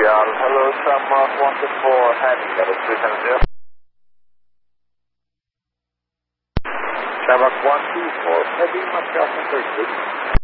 Montreal. Hello, Mark 124 heading level 370. Mark 124 heading Montreal 136.